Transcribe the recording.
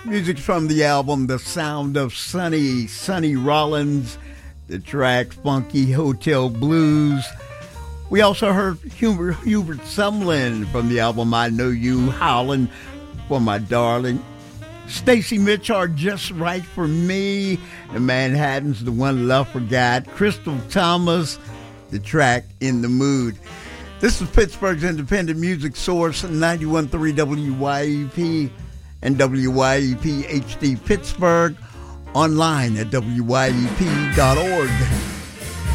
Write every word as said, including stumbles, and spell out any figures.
Music from the album The Sound of Sonny, Sonny Rollins, the track Funky Hotel Blues. We also heard Hubert, Hubert Sumlin from the album I Know You, Howlin' for My Darling. Stacy Mitchell, Just Right for Me. The Manhattans, The One Love Forgot. Crystal Thomas, the track In the Mood. This is Pittsburgh's independent music source, ninety-one point three W Y E P and W Y E P H D Pittsburgh, online at W Y E P dot org.